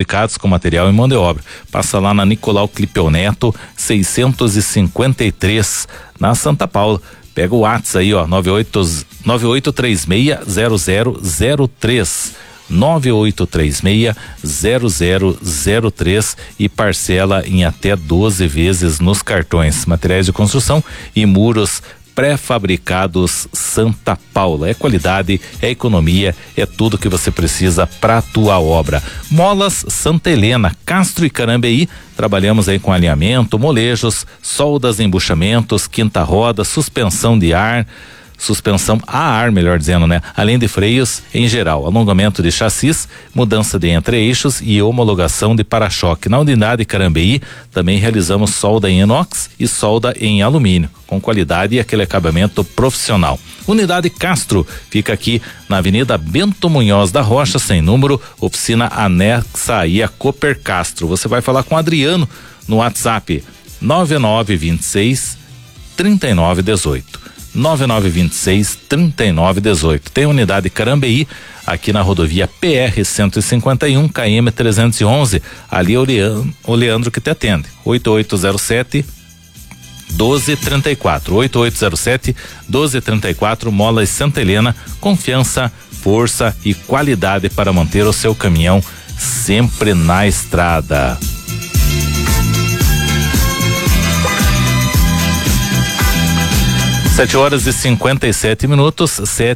pré-fabricados com material e mão de obra. Passa lá na Nicolau Clipeu Neto, 653, na Santa Paula. Pega o WhatsApp aí, ó, 98360003. 98360003 e parcela em até 12 vezes nos cartões. Materiais de construção e muros pré-fabricados Santa Paula. É qualidade, é economia, é tudo que você precisa para a tua obra. Molas Santa Helena, Castro e Carambeí. Trabalhamos aí com alinhamento, molejos, soldas, embuchamentos, quinta roda, suspensão a ar, melhor dizendo, né? Além de freios em geral, alongamento de chassis, mudança de entre-eixos e homologação de para-choque. Na unidade Carambeí, também realizamos solda em inox e solda em alumínio, com qualidade e aquele acabamento profissional. Unidade Castro, fica aqui na Avenida Bento Munhoz da Rocha, sem número, oficina anexa aí a Cooper Castro. Você vai falar com o Adriano no WhatsApp 9926-3918. 9926-3918. Tem unidade Carambeí aqui na rodovia PR 151 KM 311. Ali é o Leandro que te atende. 8807 1234. 8807 1234. Molas Santa Helena. Confiança, força e qualidade para manter o seu caminhão sempre na estrada. 7h57,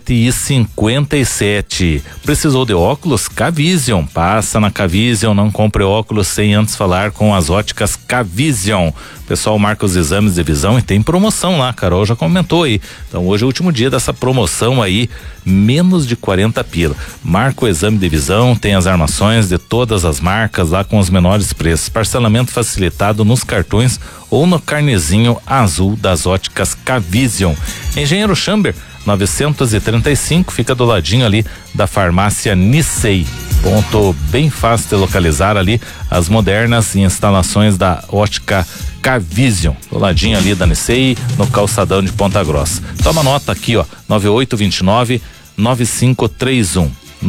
7h57. Precisou de óculos? Cavision. Passa na Cavision, não compre óculos sem antes falar com as óticas Cavision. O pessoal marca os exames de visão e tem promoção lá, a Carol já comentou aí. Então hoje é o último dia dessa promoção aí, menos de 40 pila. Marca o exame de visão, tem as armações de todas as marcas lá com os menores preços. Parcelamento facilitado nos cartões ou no carnezinho azul das óticas Cavision. Engenheiro Chamber 935, fica do ladinho ali da farmácia Nissei. Ponto bem fácil de localizar ali as modernas instalações da ótica Cavision, do ladinho ali da Nissei, no calçadão de Ponta Grossa. Toma nota aqui, ó, 9829-9531.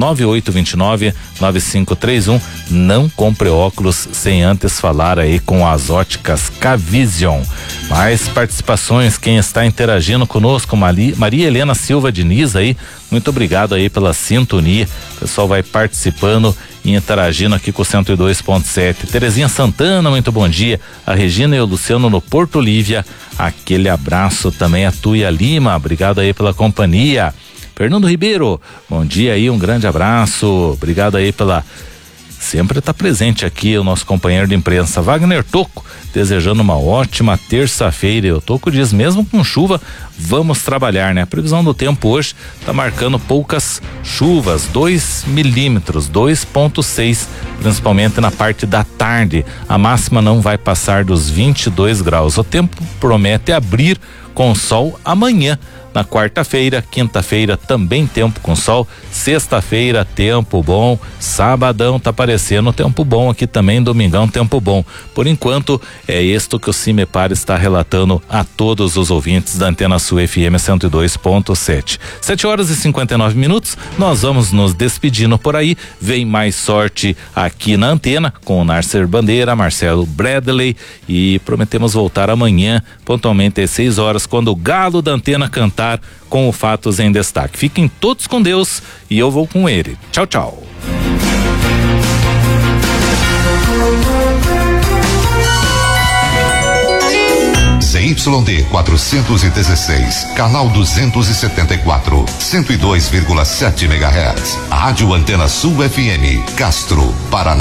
9829-9531. Não compre óculos sem antes falar aí com as óticas Cavision. Mais participações, quem está interagindo conosco, Maria Helena Silva Diniz aí, muito obrigado aí pela sintonia. O pessoal vai participando e interagindo aqui com o 102.7. Terezinha Santana, muito bom dia. A Regina e o Luciano no Porto Lívia, aquele abraço também. A Tuia Lima, obrigado aí pela companhia. Fernando Ribeiro, bom dia aí, um grande abraço, obrigado aí pela... Sempre está presente aqui o nosso companheiro de imprensa, Wagner Toco, desejando uma ótima terça-feira. E o Toco diz, mesmo com chuva, vamos trabalhar, né? A previsão do tempo hoje está marcando poucas chuvas, 2 milímetros, 2,6, principalmente na parte da tarde. A máxima não vai passar dos 22 graus. O tempo promete abrir com sol amanhã. Na quarta-feira, quinta-feira também tempo com sol, sexta-feira tempo bom, sabadão tá aparecendo tempo bom aqui também, domingão tempo bom. Por enquanto é isto que o Cimepar está relatando a todos os ouvintes da Antena Sul FM 102.7. 7h59, nós vamos nos despedindo por aí. Vem mais sorte aqui na antena com o Narcer Bandeira, Marcelo Bradley, e prometemos voltar amanhã pontualmente às 6 horas quando o Galo da Antena cantar com o Fatos em Destaque. Fiquem todos com Deus e eu vou com ele. Tchau, tchau. ZYD 416, canal 274, 102,7 MHz. Rádio Antena Sul FM, Castro, Paraná.